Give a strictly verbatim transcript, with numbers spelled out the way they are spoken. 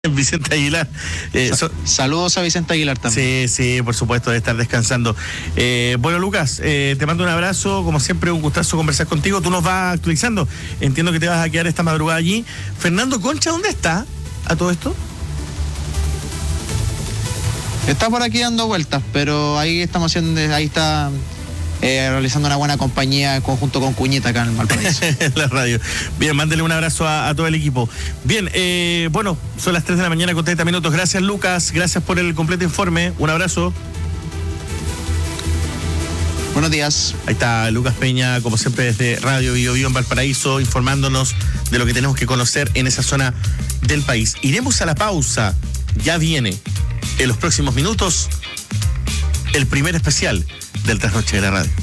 Vicente Aguilar. Eh, so, Saludos a Vicente Aguilar también. Sí, sí, por supuesto, de estar descansando. Eh, bueno, Lucas, eh, te mando un abrazo. Como siempre, un gustazo conversar contigo. Tú nos vas actualizando. Entiendo que te vas a quedar esta madrugada allí. Fernando Concha, ¿dónde está a todo esto? Está por aquí dando vueltas, pero ahí estamos haciendo, ahí está eh, realizando una buena compañía en conjunto con Cuñita acá en Valparaíso. En la radio. Bien, mándele un abrazo a, a todo el equipo. Bien, eh, bueno, son las tres de la mañana con treinta minutos. Gracias, Lucas. Gracias por el completo informe. Un abrazo. Buenos días. Ahí está Lucas Peña, como siempre desde Radio Bio Bio en Valparaíso, informándonos de lo que tenemos que conocer en esa zona del país. Iremos a la pausa. Ya viene en los próximos minutos el primer especial del Trasnoche de la Radio.